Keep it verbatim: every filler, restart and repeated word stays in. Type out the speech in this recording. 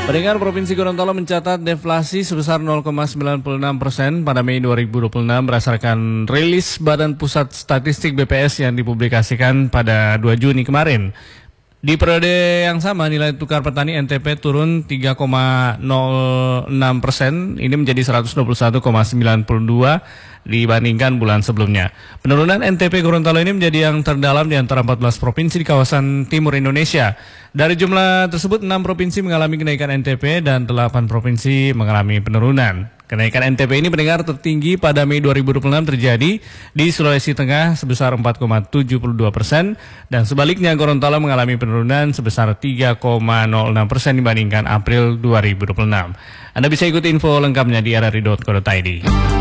Pendengar, Provinsi Gorontalo mencatat deflasi sebesar nol koma sembilan enam persen pada Mei dua ribu dua puluh enam berdasarkan rilis Badan Pusat Statistik B P S yang dipublikasikan pada dua Juni kemarin. Di periode yang sama, nilai tukar petani N T P turun tiga koma nol enam persen, ini menjadi seratus dua puluh satu koma sembilan dua dibandingkan bulan sebelumnya. Penurunan N T P Gorontalo ini menjadi yang terdalam di antara empat belas provinsi di kawasan timur Indonesia. Dari jumlah tersebut, enam provinsi mengalami kenaikan N T P dan delapan provinsi mengalami penurunan. Kenaikan N T P ini pendengar tertinggi pada Mei dua ribu dua puluh enam terjadi di Sulawesi Tengah sebesar empat koma tujuh dua persen dan sebaliknya Gorontalo mengalami penurunan sebesar tiga koma nol enam persen dibandingkan April dua ribu dua puluh enam. Anda bisa ikuti info lengkapnya di r r i dot co dot i d.